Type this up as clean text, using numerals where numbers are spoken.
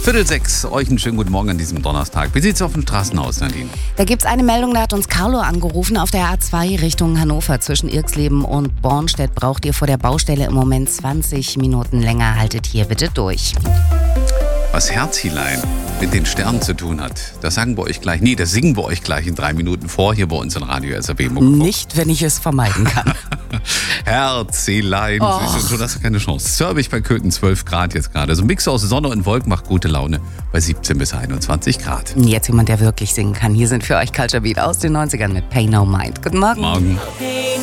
5:45, euch einen schönen guten Morgen an diesem Donnerstag. Wie sieht's auf den Straßen aus, Nadine? Da gibt's eine Meldung, da hat uns Carlo angerufen. Auf der A2 Richtung Hannover zwischen Irxleben und Bornstedt braucht ihr vor der Baustelle im Moment 20 Minuten länger. Haltet hier bitte durch. Was Herzilein mit den Sternen zu tun hat, das sagen wir euch gleich. Nee, das singen wir euch gleich in 3 Minuten vor, hier bei uns in Radio SRB. Nicht, wenn ich es vermeiden kann. Herzilein, siehst du, das ist keine Chance. Zürbich bei Köthen 12 Grad jetzt gerade. So ein Mix aus Sonne und Wolken macht gute Laune bei 17 bis 21 Grad. Jetzt jemand, der wirklich singen kann. Hier sind für euch Culture Beat aus den 90ern mit Pay No Mind. Guten Morgen. Morgen. Pay